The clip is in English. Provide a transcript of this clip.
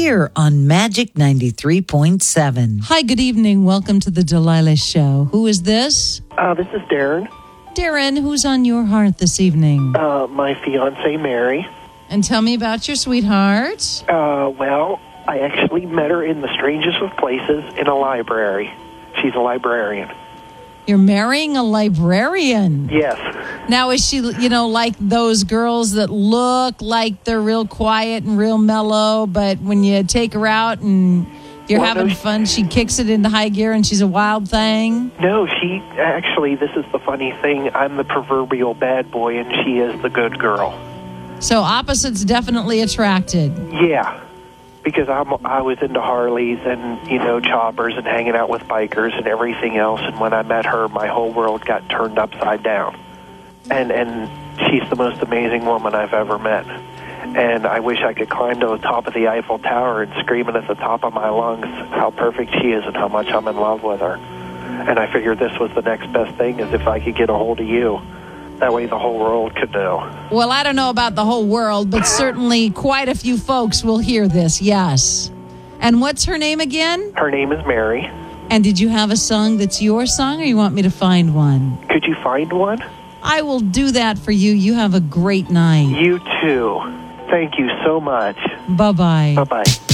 here on Magic 93.7. Hi, good evening. Welcome to the Delilah Show. Who is this? This is Darren. Darren, who's on your heart this evening? My fiancée, Mary. And tell me about your sweetheart. Well, I actually met her in the strangest of places in a library. She's a librarian. You're marrying a librarian. Yes. Now, is she, like those girls that look like they're real quiet and real mellow, but when you take her out and you're having fun, she kicks it into high gear and she's a wild thing? No, this is the funny thing. I'm the proverbial bad boy and she is the good girl. So opposites definitely attracted. Yeah. Because I was into Harleys and, choppers and hanging out with bikers and everything else. And when I met her, my whole world got turned upside down. And she's the most amazing woman I've ever met. And I wish I could climb to the top of the Eiffel Tower and scream it at the top of my lungs how perfect she is and how much I'm in love with her. And I figured this was the next best thing, is if I could get a hold of you. That way the whole world could know. Well, I don't know about the whole world, but certainly quite a few folks will hear this, yes. And what's her name again? Her name is Mary. And did you have a song that's your song, or you want me to find one? Could you find one? I will do that for you. You have a great night. You too. Thank you so much. Bye-bye. Bye-bye.